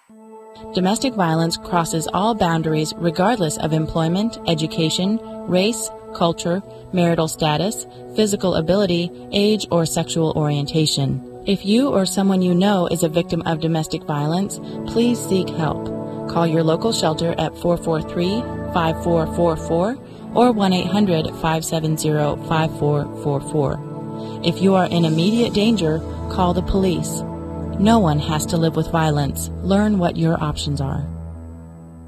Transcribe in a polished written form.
Domestic violence crosses all boundaries regardless of employment, education, race, culture, marital status, physical ability, age, or sexual orientation. If you or someone you know is a victim of domestic violence, please seek help. Call your local shelter at 443-5444 or 1-800-570-5444. If you are in immediate danger, call the police. No one has to live with violence. Learn what your options are.